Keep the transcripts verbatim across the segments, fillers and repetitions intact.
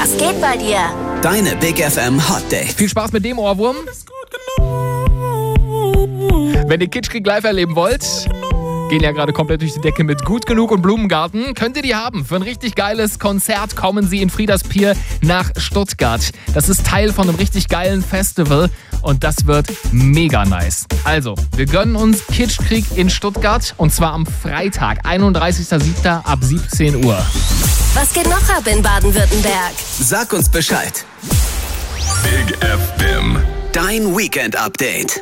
Was geht bei dir? Deine Big F M Hot Day. Viel Spaß mit dem Ohrwurm. Wenn ihr Kitschkrieg live erleben wollt, gehen ja gerade komplett durch die Decke mit Gut Genug und Blumengarten. Könnt ihr die haben. Für ein richtig geiles Konzert kommen sie in Friedaspier nach Stuttgart. Das ist Teil von einem richtig geilen Festival und das wird mega nice. Also, wir gönnen uns Kitschkrieg in Stuttgart und zwar am Freitag, einunddreißigster siebter ab siebzehn Uhr. Was geht noch ab in Baden-Württemberg? Sag uns Bescheid. Big F M. Dein Weekend-Update.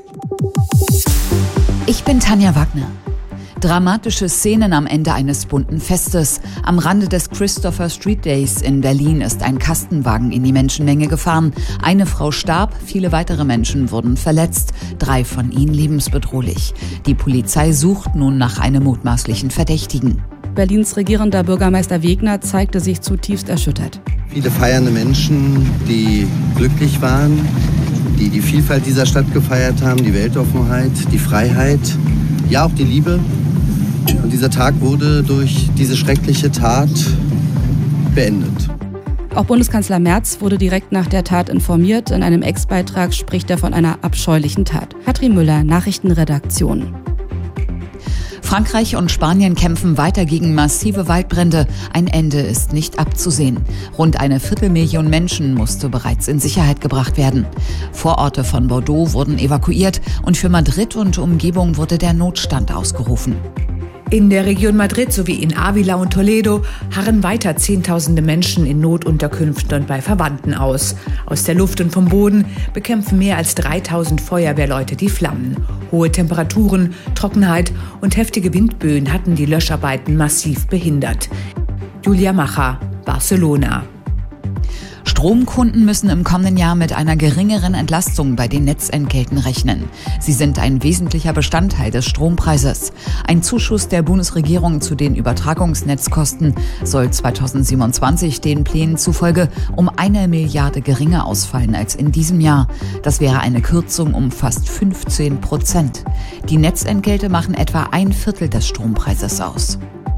Ich bin Tanja Wagner. Dramatische Szenen am Ende eines bunten Festes. Am Rande des Christopher Street Days in Berlin ist ein Kastenwagen in die Menschenmenge gefahren. Eine Frau starb, viele weitere Menschen wurden verletzt, drei von ihnen lebensbedrohlich. Die Polizei sucht nun nach einem mutmaßlichen Verdächtigen. Berlins regierender Bürgermeister Wegner zeigte sich zutiefst erschüttert. Viele feiernde Menschen, die glücklich waren, die die Vielfalt dieser Stadt gefeiert haben, die Weltoffenheit, die Freiheit, ja auch die Liebe. Und dieser Tag wurde durch diese schreckliche Tat beendet. Auch Bundeskanzler Merz wurde direkt nach der Tat informiert. In einem Ex-Beitrag spricht er von einer abscheulichen Tat. Katrin Müller, Nachrichtenredaktion. Frankreich und Spanien kämpfen weiter gegen massive Waldbrände. Ein Ende ist nicht abzusehen. Rund eine Viertelmillion Menschen musste bereits in Sicherheit gebracht werden. Vororte von Bordeaux wurden evakuiert und für Madrid und Umgebung wurde der Notstand ausgerufen. In der Region Madrid sowie in Ávila und Toledo harren weiter Zehntausende Menschen in Notunterkünften und bei Verwandten aus. Aus der Luft und vom Boden bekämpfen mehr als dreitausend Feuerwehrleute die Flammen. Hohe Temperaturen, Trockenheit und heftige Windböen hatten die Löscharbeiten massiv behindert. Julia Macher, Barcelona. Stromkunden müssen im kommenden Jahr mit einer geringeren Entlastung bei den Netzentgelten rechnen. Sie sind ein wesentlicher Bestandteil des Strompreises. Ein Zuschuss der Bundesregierung zu den Übertragungsnetzkosten soll zweitausendsiebenundzwanzig den Plänen zufolge um eine Milliarde geringer ausfallen als in diesem Jahr. Das wäre eine Kürzung um fast fünfzehn Prozent. Die Netzentgelte machen etwa ein Viertel des Strompreises aus.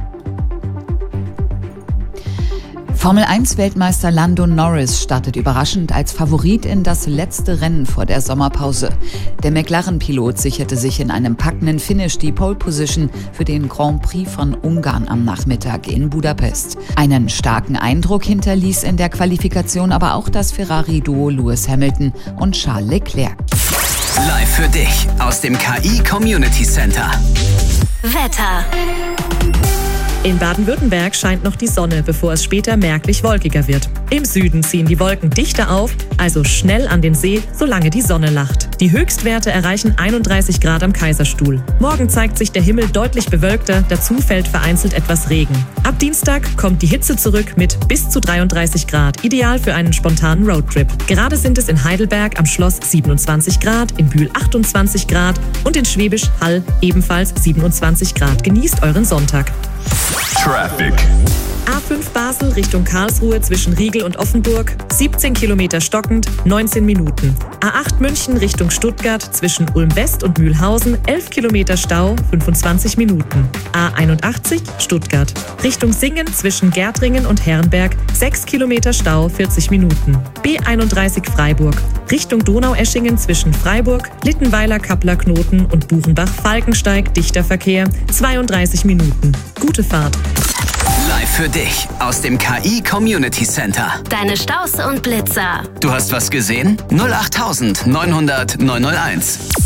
Formel eins Weltmeister Lando Norris startet überraschend als Favorit in das letzte Rennen vor der Sommerpause. Der McLaren-Pilot sicherte sich in einem packenden Finish die Pole Position für den Grand Prix von Ungarn am Nachmittag in Budapest. Einen starken Eindruck hinterließ in der Qualifikation aber auch das Ferrari-Duo Lewis Hamilton und Charles Leclerc. Live für dich aus dem K I Community Center. Wetter. In Baden-Württemberg scheint noch die Sonne, bevor es später merklich wolkiger wird. Im Süden ziehen die Wolken dichter auf, also schnell an den See, solange die Sonne lacht. Die Höchstwerte erreichen einunddreißig Grad am Kaiserstuhl. Morgen zeigt sich der Himmel deutlich bewölkter, dazu fällt vereinzelt etwas Regen. Ab Dienstag kommt die Hitze zurück mit bis zu dreiunddreißig Grad, ideal für einen spontanen Roadtrip. Gerade sind es in Heidelberg am Schloss siebenundzwanzig Grad, in Bühl achtundzwanzig Grad und in Schwäbisch Hall ebenfalls siebenundzwanzig Grad. Genießt euren Sonntag. Traffic. A fünf Basel Richtung Karlsruhe zwischen Riegel und Offenburg, siebzehn Kilometer stockend, neunzehn Minuten. A acht München Richtung Stuttgart zwischen Ulm-West und Mühlhausen, elf Kilometer Stau, fünfundzwanzig Minuten. A einundachtzig Stuttgart Richtung Singen zwischen Gärtringen und Herrenberg, sechs Kilometer Stau, vierzig Minuten. B einunddreißig Freiburg Richtung Donaueschingen zwischen Freiburg, Littenweiler, Kappler, Knoten und Buchenbach-Falkensteig, dichter Verkehr, zweiunddreißig Minuten. Gute Fahrt. Live für dich aus dem K I Community Center. Deine Staus und Blitzer. Du hast was gesehen? null acht neunhundert neunhunderт neunhunderteins.